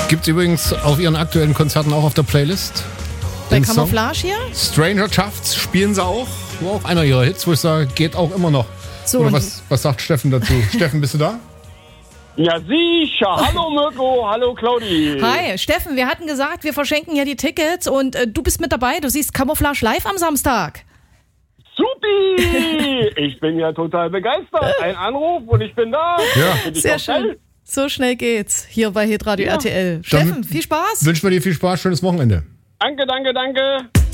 Gibt's übrigens auf ihren aktuellen Konzerten auch auf der Playlist. Bei Camouflage hier? Stranger Shafts spielen sie auch. War auch einer ihrer Hits, wo ich sage, geht auch immer noch. So, oder was sagt Steffen dazu? Steffen, bist du da? Ja, sicher. Hallo Mirko, hallo Claudi. Hi, Steffen, wir hatten gesagt, wir verschenken ja die Tickets und du bist mit dabei. Du siehst Camouflage live am Samstag. Supi! Ich bin ja total begeistert. Ein Anruf und ich bin da. Ja. Sehr schön. So schnell geht's hier bei Hitradio RTL. Steffen, viel Spaß. Wünschen wir dir viel Spaß, schönes Wochenende. Danke, danke, danke.